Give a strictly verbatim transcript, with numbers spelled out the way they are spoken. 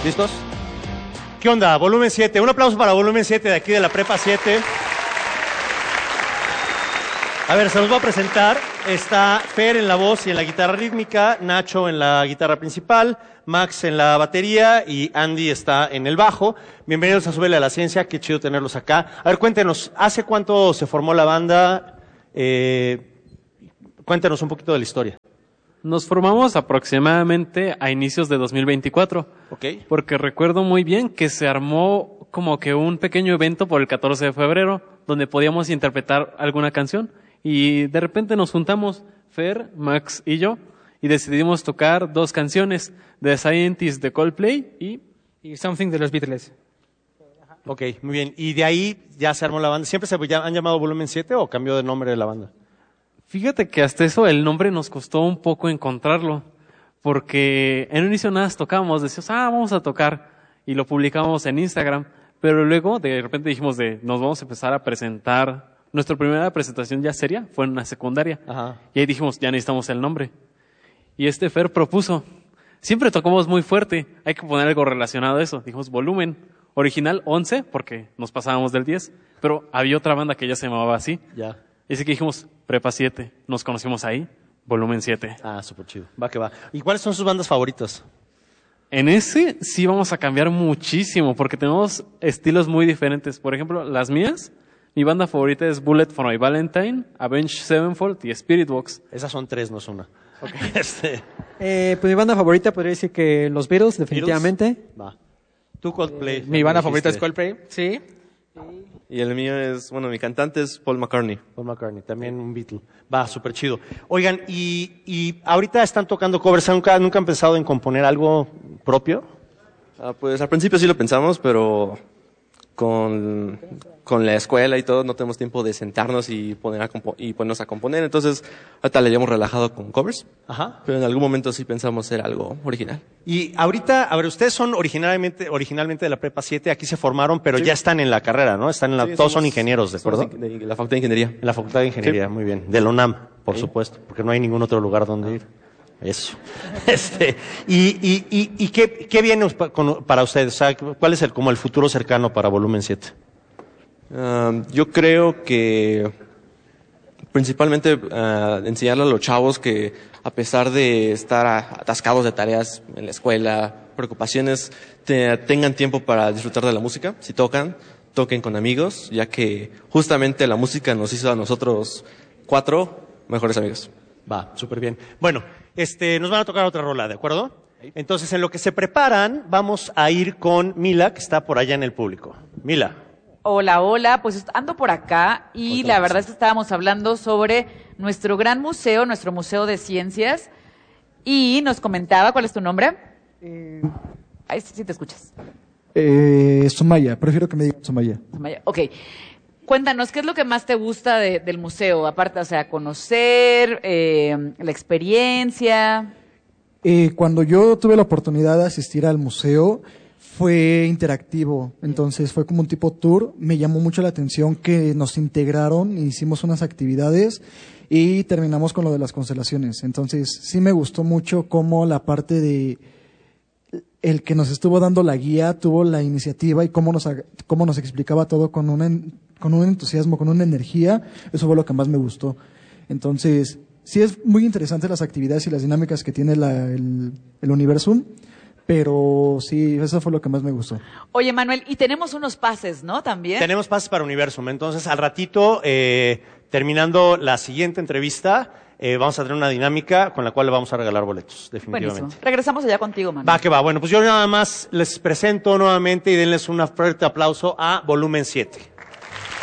¿Listos? ¿Qué onda? Volumen siete. Un aplauso para Volumen siete de aquí de la Prepa siete. A ver, se los voy a presentar. Está Fer en la voz y en la guitarra rítmica, Nacho en la guitarra principal, Max en la batería y Andy está en el bajo. Bienvenidos a Súbele a la Ciencia, qué chido tenerlos acá. A ver, cuéntenos, ¿hace cuánto se formó la banda? Eh, cuéntenos un poquito de la historia. Nos formamos aproximadamente a inicios de dos mil veinticuatro. Ok. Porque recuerdo muy bien que se armó como que un pequeño evento por el catorce de febrero, donde podíamos interpretar alguna canción. Y de repente nos juntamos, Fer, Max y yo, y decidimos tocar dos canciones, The Scientist de Coldplay y... y Something de los Beatles. Ok, muy bien. ¿Y de ahí ya se armó la banda? ¿Siempre se han llamado Volumen siete o cambió de nombre de la banda? Fíjate que hasta eso el nombre nos costó un poco encontrarlo, porque en un inicio nada tocábamos, decíamos, ah, vamos a tocar, y lo publicábamos en Instagram, pero luego de repente dijimos de, nos vamos a empezar a presentar. Nuestra primera presentación ya seria fue en una secundaria. Ajá. Y ahí dijimos, ya necesitamos el nombre. Y este Fer propuso, siempre tocamos muy fuerte, hay que poner algo relacionado a eso. Dijimos, volumen. Original once, porque nos pasábamos del diez, pero había otra banda que ya se llamaba así. Ya. Y así que dijimos, Prepa siete. Nos conocimos ahí, volumen siete. Ah, súper chido. Va que va. ¿Y cuáles son sus bandas favoritas? En ese sí vamos a cambiar muchísimo, porque tenemos estilos muy diferentes. Por ejemplo, las mías... Mi banda favorita es Bullet for My Valentine, Avenged Sevenfold y Spiritbox. Esas son tres, no es una. Okay. Este... Eh, pues mi banda favorita podría decir que los Beatles, definitivamente. Beatles. Va. Tú Coldplay. Eh, mi banda favorita es Coldplay, sí. Y el mío es, bueno, mi cantante es Paul McCartney. Paul McCartney, también un Beatle. Va, súper chido. Oigan, y, y ahorita están tocando covers, ¿nunca, nunca han pensado en componer algo propio? Ah, pues al principio sí lo pensamos, pero con, con la escuela y todo no tenemos tiempo de sentarnos y, poner a compo- y ponernos a componer. Entonces, ahorita le llevamos relajado con covers. Ajá. Pero en algún momento sí pensamos hacer algo original. Y ahorita, a ver, ustedes son originalmente, originalmente de la Prepa siete, aquí se formaron, pero Sí. ya están en la carrera, ¿no? Están en la, Sí, todos somos- son ingenieros, ¿de acuerdo? somos De, de la Facultad de Ingeniería. En la Facultad de Ingeniería, Sí. muy bien. De la UNAM, por Sí. supuesto, porque no hay ningún otro lugar donde ir. Eso. Este, y, y, y, y qué, qué viene pa- con- para ustedes? O sea, ¿cuál es el, como el futuro cercano para Volumen siete? Um, yo creo que principalmente uh, enseñarle a los chavos que a pesar de estar a- atascados de tareas en la escuela, preocupaciones, te- tengan tiempo para disfrutar de la música. Si tocan, toquen con amigos, ya que justamente la música nos hizo a nosotros cuatro mejores amigos. Va, súper bien. Bueno, este, nos van a tocar otra rola, ¿de acuerdo? Entonces, en lo que se preparan, vamos a ir con Mila, que está por allá en el público. Mila. Hola, hola, pues ando por acá y Ahorita la lo verdad es que estábamos hablando sobre nuestro gran museo, nuestro Museo de Ciencias, y nos comentaba, ¿cuál es tu nombre? Eh, Ahí sí, sí te escuchas. eh, Sumaya, prefiero que me digan Sumaya. Maya. Ok, cuéntanos, ¿qué es lo que más te gusta de- del museo? Aparte, o sea, conocer, eh, la experiencia. Eh, cuando yo tuve la oportunidad de asistir al museo, fue interactivo, entonces fue como un tipo tour. Me llamó mucho la atención que nos integraron, hicimos unas actividades y terminamos con lo de las constelaciones. Entonces sí me gustó mucho cómo la parte de el que nos estuvo dando la guía tuvo la iniciativa y cómo nos, ag- cómo nos explicaba todo con un, en- con un entusiasmo, con una energía. Eso fue lo que más me gustó. Entonces, sí es muy interesante las actividades y las dinámicas que tiene la, el, el Universum, pero sí, eso fue lo que más me gustó. Oye, Manuel, y tenemos unos pases, ¿no? También. Tenemos pases para Universum. Entonces, al ratito, eh, terminando la siguiente entrevista, eh, vamos a tener una dinámica con la cual le vamos a regalar boletos, definitivamente. Buenísimo. Regresamos allá contigo, Manuel. Va que va. Bueno, pues yo nada más les presento nuevamente y denles un fuerte aplauso a Volumen siete.